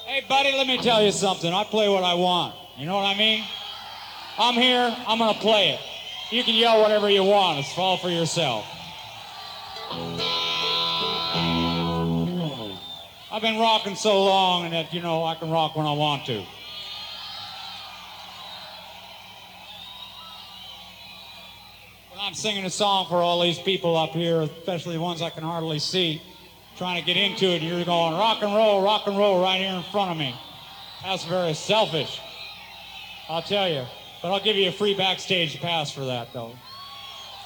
Hey, buddy, let me tell you something. I play what I want. You know what I mean? I'm here. I'm going to play it. You can yell whatever you want. It's all for yourself. I've been rocking so long and that, I can rock when I want to. When I'm singing a song for all these people up here, especially the ones I can hardly see, trying to get into it, and you're going rock and roll right here in front of me. That's very selfish, I'll tell you. But I'll give you a free backstage pass for that, though.